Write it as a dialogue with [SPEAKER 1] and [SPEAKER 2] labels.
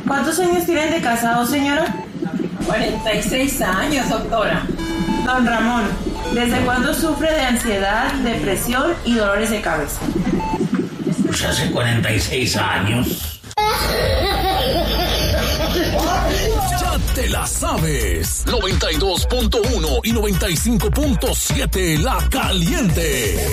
[SPEAKER 1] ¿Cuántos años tienen de casado, señora?
[SPEAKER 2] 46 años, doctora.
[SPEAKER 1] Don Ramón, ¿desde cuándo sufre de ansiedad, depresión y dolores de cabeza?
[SPEAKER 3] Pues hace 46 años.
[SPEAKER 4] Ya te la sabes. 92.1 y 95.7 La Caliente.